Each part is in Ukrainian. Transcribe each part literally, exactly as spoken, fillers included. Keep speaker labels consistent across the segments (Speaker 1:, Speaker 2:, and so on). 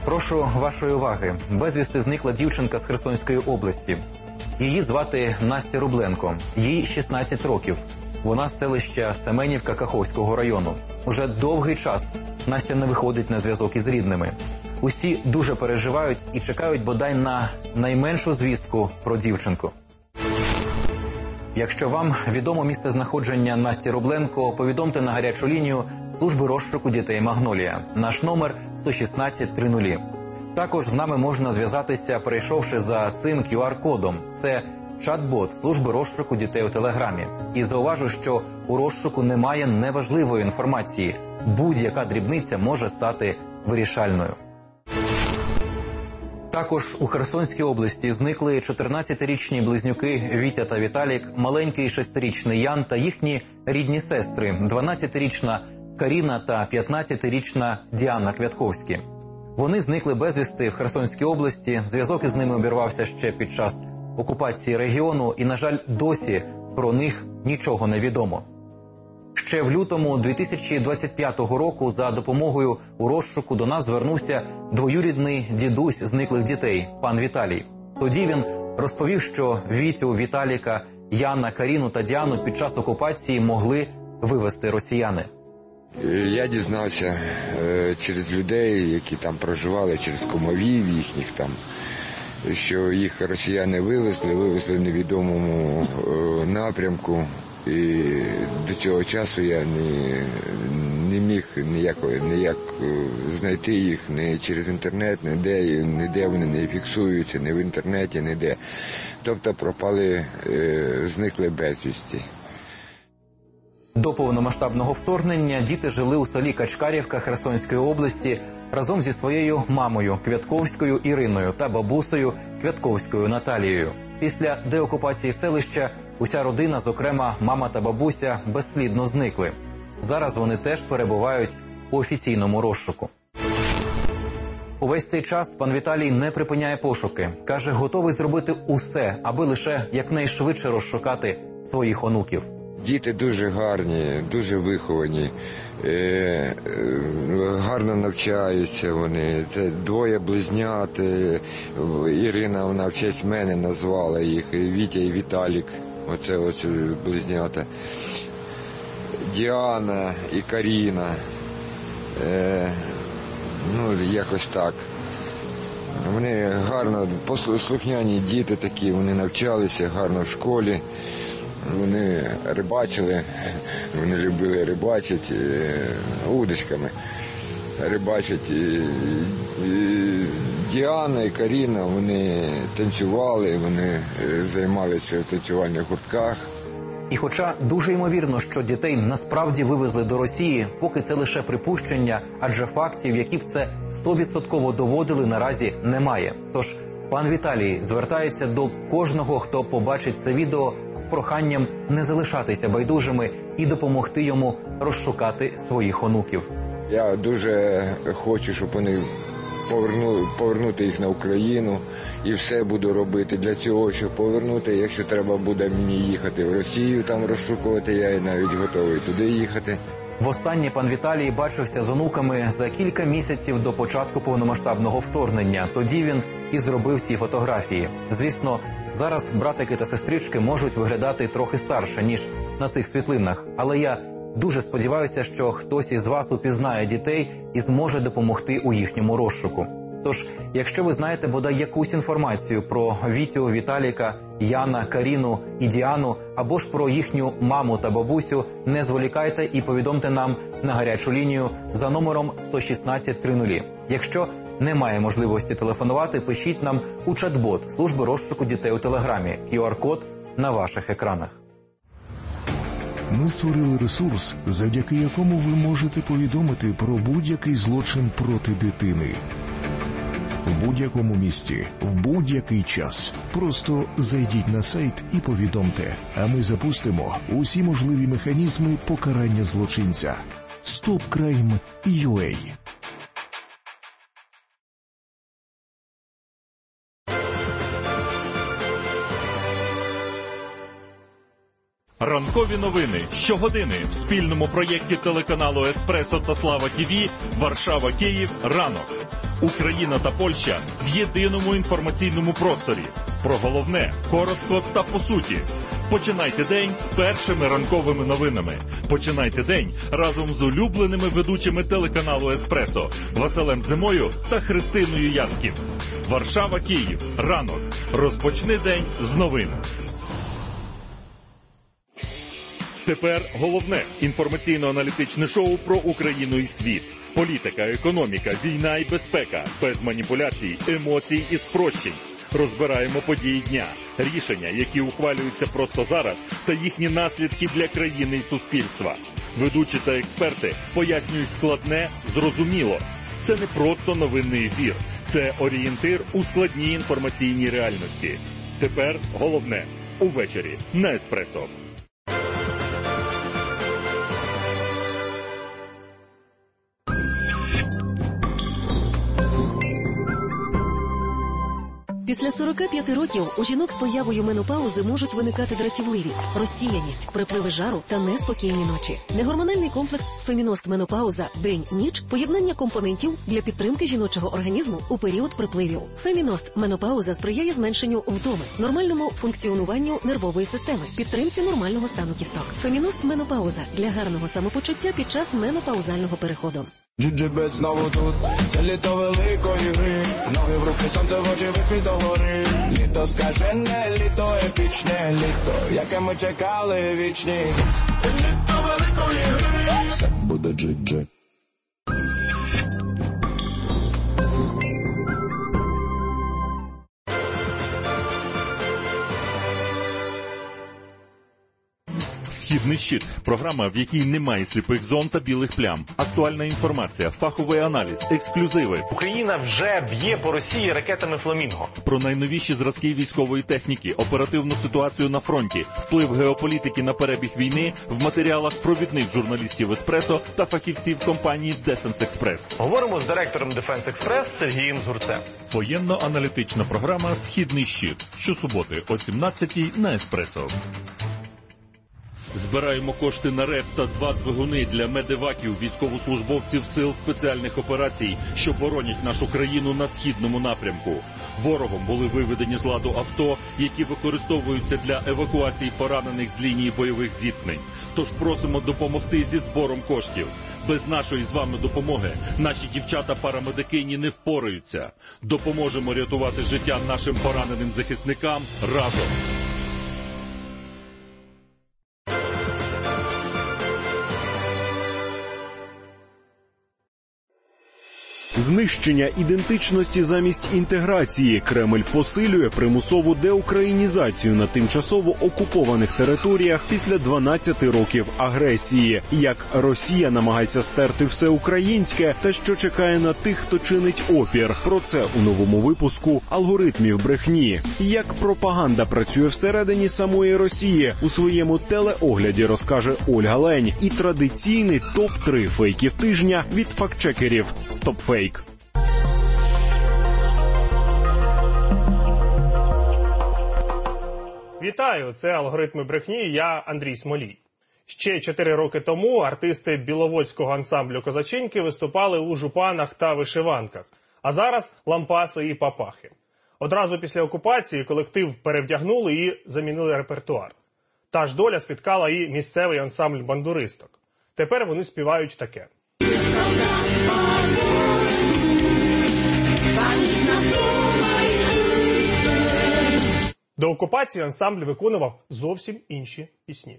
Speaker 1: Прошу вашої уваги. Безвісти зникла дівчинка з Херсонської області. Її звати Настя Рубленко. Їй шістнадцять років. Вона з селища Семенівка Каховського району. Уже довгий час Настя не виходить на зв'язок із рідними. Усі дуже переживають і чекають бодай на найменшу звістку про дівчинку. Якщо вам відомо місце знаходження Насті Рубленко, повідомте на гарячу лінію служби розшуку дітей «Магнолія». Наш номер сто шістнадцять тридцять. Також з нами можна зв'язатися, перейшовши за цим ку ар-кодом. Це чат-бот служби розшуку дітей у Телеграмі. І зауважу, що у розшуку немає неважливої інформації. Будь-яка дрібниця може стати вирішальною. Також у Херсонській області зникли чотирнадцятирічні близнюки Вітя та Віталік, маленький шестирічний Ян та їхні рідні сестри – дванадцятирічна Каріна та п'ятнадцятирічна Діана Квятковські. Вони зникли безвісти в Херсонській області, зв'язок із ними обірвався ще під час окупації регіону і, на жаль, досі про них нічого не відомо. Ще в лютому дві тисячі двадцять п'ятого року за допомогою у розшуку до нас звернувся двоюрідний дідусь зниклих дітей, пан Віталій. Тоді він розповів, що Вітю, Віталіка, Яна, Каріну та Діану під час окупації могли вивезти росіяни.
Speaker 2: Я дізнався е, через людей, які там проживали, через кумовів їхніх там, що їх росіяни вивезли, вивезли в невідомому е, напрямку. І до цього часу я не, не міг ніяк, ніяк знайти їх ні через інтернет, ніде, ніде вони не фіксуються, ні в інтернеті, ніде. Тобто пропали, е, зникли безвісті.
Speaker 1: До повномасштабного вторгнення діти жили у селі Качкарівка Херсонської області разом зі своєю мамою Квятковською Іриною та бабусею Квятковською Наталією. Після деокупації селища уся родина, зокрема мама та бабуся, безслідно зникли. Зараз вони теж перебувають у офіційному розшуку. Увесь цей час пан Віталій не припиняє пошуки. Каже, готовий зробити усе, аби лише якнайшвидше розшукати своїх онуків.
Speaker 2: Діти дуже гарні, дуже виховані, е, е, гарно навчаються вони. Це двоє близнят. Е, Ірина, вона в честь мене назвала їх, Вітя і Віталік. Оце ось близнята. Діана і Каріна. Е, ну, якось так. Вони гарно, послухняні діти такі, вони навчалися гарно в школі. Вони рибачили, вони любили рибачити удочками. Рибачать. І, і Діана і Каріна, вони танцювали, вони займалися в танцювальних гуртках.
Speaker 1: І хоча дуже ймовірно, що дітей насправді вивезли до Росії, поки це лише припущення, адже фактів, які б це стовідсотково доводили, наразі немає. Тож пан Віталій звертається до кожного, хто побачить це відео, з проханням не залишатися байдужими і допомогти йому розшукати своїх онуків.
Speaker 2: Я дуже хочу, щоб вони повернули, повернути їх на Україну, і все буду робити для цього, щоб повернути. Якщо треба буде мені їхати в Росію, там розшукувати, я навіть готовий туди їхати.
Speaker 1: Востаннє пан Віталій бачився з онуками за кілька місяців до початку повномасштабного вторгнення. Тоді він і зробив ці фотографії. Звісно, зараз братики та сестрички можуть виглядати трохи старше, ніж на цих світлинах. Але я дуже сподіваюся, що хтось із вас упізнає дітей і зможе допомогти у їхньому розшуку. Тож, якщо ви знаєте бодай якусь інформацію про Вітю, Віталіка, Яна, Каріну і Діану, або ж про їхню маму та бабусю, не зволікайте і повідомте нам на гарячу лінію за номером сто шістнадцять тридцять. Якщо немає можливості телефонувати, пишіть нам у чат-бот служби розшуку дітей у Телеграмі. ку ар-код на ваших екранах.
Speaker 3: Ми створили ресурс, завдяки якому ви можете повідомити про будь-який злочин проти дитини. В будь-якому місті, в будь-який час. Просто зайдіть на сайт і повідомте, а ми запустимо усі можливі механізми покарання злочинця. стоп крайм крапка ю а.
Speaker 4: Ранкові новини щогодини в спільному проєкті телеканалу «Еспресо» та «Слава ТІВІ» «Варшава-Київ. Ранок». Україна та Польща в єдиному інформаційному просторі. Про головне, коротко та по суті. Починайте день з першими ранковими новинами. Починайте день разом з улюбленими ведучими телеканалу «Еспресо» Василем Зимою та Христиною Яцьків. Варшава, Київ. Ранок. Розпочни день з новин. Тепер головне інформаційно-аналітичне шоу про Україну і світ. Політика, економіка, війна і безпека. Без маніпуляцій, емоцій і спрощень. Розбираємо події дня, рішення, які ухвалюються просто зараз, та їхні наслідки для країни і суспільства. Ведучі та експерти пояснюють складне, зрозуміло. Це не просто новинний ефір. Це орієнтир у складній інформаційній реальності. Тепер головне – увечері на «Еспресо».
Speaker 5: Після сорока п'яти років у жінок з появою менопаузи можуть виникати дратівливість, розсіяність, припливи жару та неспокійні ночі. Негормональний комплекс «Феміност Менопауза. День-ніч» – поєднання компонентів для підтримки жіночого організму у період припливів. «Феміност Менопауза» сприяє зменшенню втоми, нормальному функціонуванню нервової системи, підтримці нормального стану кісток. «Феміност Менопауза» для гарного самопочуття під час менопаузального переходу.
Speaker 6: Джиджибет знову тут, це літо великої гри. Ноги в руки, сонце в очі, вихід до гори. Літо скажене, літо епічне, літо, яке ми чекали вічні. Літо великої гри. Все буде джиджи.
Speaker 4: «Східний щит» – програма, в якій немає сліпих зон та білих плям. Актуальна інформація, фаховий аналіз, ексклюзиви.
Speaker 7: Україна вже б'є по Росії ракетами «Фламінго».
Speaker 4: Про найновіші зразки військової техніки, оперативну ситуацію на фронті, вплив геополітики на перебіг війни в матеріалах провідних журналістів «Еспресо» та фахівців компанії «Дефенс Експрес».
Speaker 7: Говоримо з директором «Дефенс Експрес» Сергієм Згурцем.
Speaker 4: Воєнно-аналітична програма «Східний щит». Щосуботи о сімнадцятій на «Еспресо». Збираємо кошти на РЕП та два двигуни для медеваків військовослужбовців сил спеціальних операцій, що боронять нашу країну на східному напрямку. Ворогом були виведені з ладу авто, які використовуються для евакуації поранених з лінії бойових зіткнень. Тож просимо допомогти зі збором коштів. Без нашої з вами допомоги наші дівчата-парамедикині не впораються. Допоможемо рятувати життя нашим пораненим захисникам разом.
Speaker 8: Знищення ідентичності замість інтеграції. Кремль посилює примусову деукраїнізацію на тимчасово окупованих територіях після дванадцяти років агресії. Як Росія намагається стерти все українське та що чекає на тих, хто чинить опір. Про це у новому випуску «Алгоритмів брехні». Як пропаганда працює всередині самої Росії, у своєму телеогляді розкаже Ольга Лень. І традиційний топ три фейків тижня від фактчекерів «Стопфейк».
Speaker 9: Вітаю, це «Алгоритми брехні», я Андрій Смолій. Ще чотири роки тому артисти біловодського ансамблю «Козаченьки» виступали у жупанах та вишиванках, а зараз лампаси і папахи. Одразу після окупації колектив перевдягнули і замінили репертуар. Та ж доля спіткала і місцевий ансамбль бандуристок. Тепер вони співають таке. До окупації ансамбль виконував зовсім інші пісні.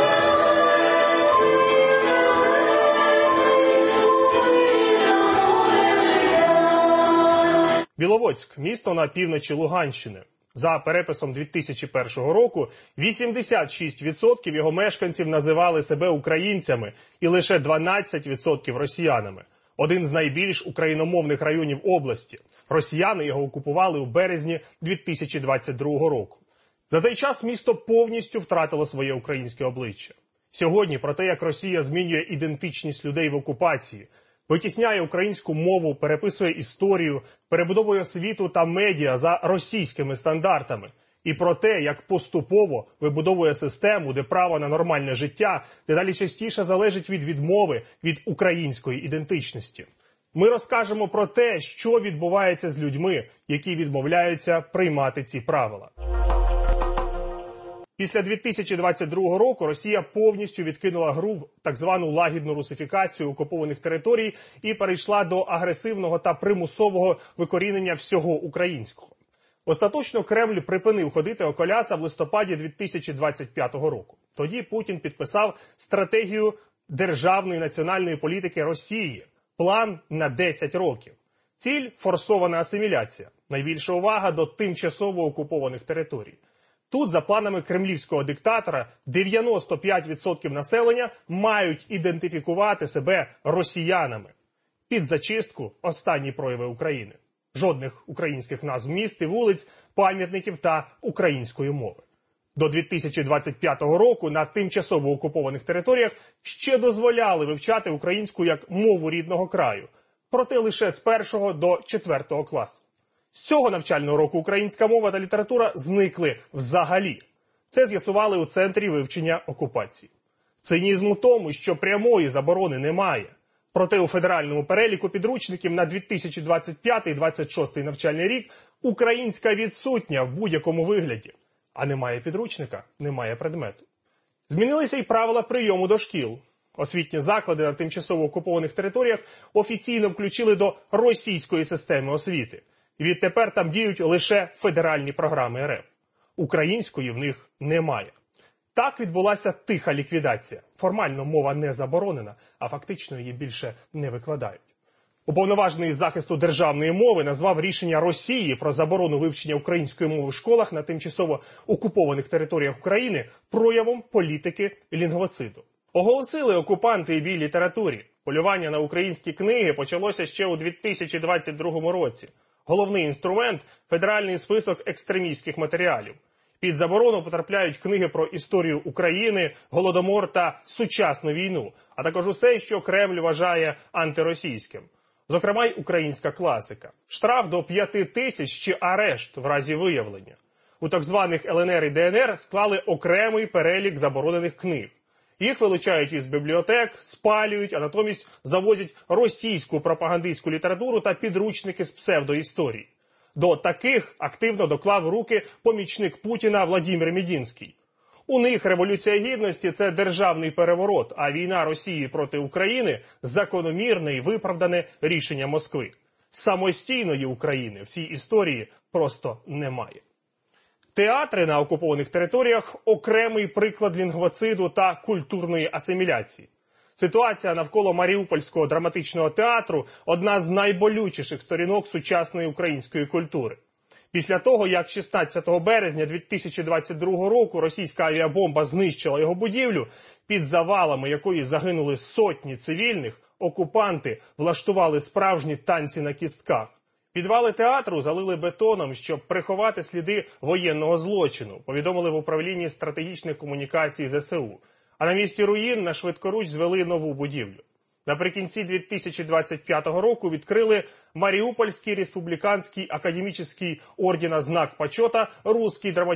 Speaker 9: Біловодськ – місто на півночі Луганщини. За переписом дві тисячі першого року вісімдесят шість відсотків його мешканців називали себе українцями і лише дванадцять відсотків росіянами. Один з найбільш україномовних районів області. Росіяни його окупували у березні дві тисячі двадцять другого року. За цей час місто повністю втратило своє українське обличчя. Сьогодні про те, як Росія змінює ідентичність людей в окупації, витісняє українську мову, переписує історію, перебудовує освіту та медіа за російськими стандартами. І про те, як поступово вибудовує систему, де право на нормальне життя дедалі частіше залежить від відмови від української ідентичності. Ми розкажемо про те, що відбувається з людьми, які відмовляються приймати ці правила. Після дві тисячі двадцять другого року Росія повністю відкинула гру в так звану лагідну русифікацію окупованих територій і перейшла до агресивного та примусового викорінення всього українського. Остаточно Кремль припинив ходити околяса в листопаді дві тисячі двадцять п'ятого року. Тоді Путін підписав стратегію державної національної політики Росії, план на десять років. Ціль – форсована асиміляція, найбільша увага до тимчасово окупованих територій. Тут, за планами кремлівського диктатора, дев'яносто п'ять відсотків населення мають ідентифікувати себе росіянами. Під зачистку – останні прояви України. Жодних українських назв міст і вулиць, пам'ятників та української мови. До дві тисячі двадцять п'ятого року на тимчасово окупованих територіях ще дозволяли вивчати українську як мову рідного краю, проте лише з першого до четвертого класу. З цього навчального року українська мова та література зникли взагалі. Це з'ясували у Центрі вивчення окупації. Цинізм у тому, що прямої заборони немає. Проте у федеральному переліку підручників на дві тисячі двадцять п'ятий - двадцять шостий навчальний рік українська відсутня в будь-якому вигляді. А немає підручника – немає предмету. Змінилися й правила прийому до шкіл. Освітні заклади на тимчасово окупованих територіях офіційно включили до російської системи освіти. Відтепер там діють лише федеральні програми РФ. Української в них немає. Так відбулася тиха ліквідація. Формально мова не заборонена, а фактично її більше не викладають. Уповноважений із захисту державної мови назвав рішення Росії про заборону вивчення української мови в школах на тимчасово окупованих територіях України проявом політики лінгвоциду. Оголосили окупанти і бій літературі. Полювання на українські книги почалося ще у дві тисячі двадцять другому році. Головний інструмент – федеральний список екстремістських матеріалів. Під заборону потрапляють книги про історію України, Голодомор та сучасну війну, а також усе, що Кремль вважає антиросійським. Зокрема й українська класика. Штраф до п'яти тисяч чи арешт в разі виявлення. У так званих Л Н Р і Д Н Р склали окремий перелік заборонених книг. Їх вилучають із бібліотек, спалюють, а натомість завозять російську пропагандистську літературу та підручники з псевдоісторії. До таких активно доклав руки помічник Путіна Владимир Медінський. У них Революція Гідності – це державний переворот, а війна Росії проти України – закономірне і виправдане рішення Москви. Самостійної України в цій історії просто немає. Театри на окупованих територіях – окремий приклад лінгвоциду та культурної асиміляції. Ситуація навколо Маріупольського драматичного театру – одна з найболючіших сторінок сучасної української культури. Після того, як шістнадцятого березня дві тисячі двадцять другого року російська авіабомба знищила його будівлю, під завалами якої загинули сотні цивільних, окупанти влаштували справжні танці на кістках. Підвали театру залили бетоном, щоб приховати сліди воєнного злочину, повідомили в управлінні стратегічних комунікацій З С У. А на місці руїн на швидкоруч звели нову будівлю. Наприкінці дві тисячі двадцять п'ятого року відкрили Маріупольський республіканський академічний ордена «Знак почета» русський драматичний